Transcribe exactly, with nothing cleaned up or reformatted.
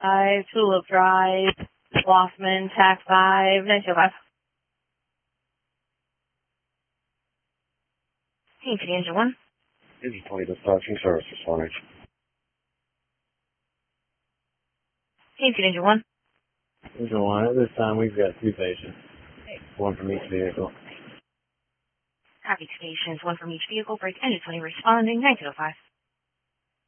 five, Tulip Drive, Flossman, Tax five, nine two five. Hey, City Engine one. This is twenty dispatching service responding. Hey, City Engine one. Engine one, at this time we've got two patients. One from each vehicle. Copy stations, one from each vehicle, break engine twenty responding, nine two five.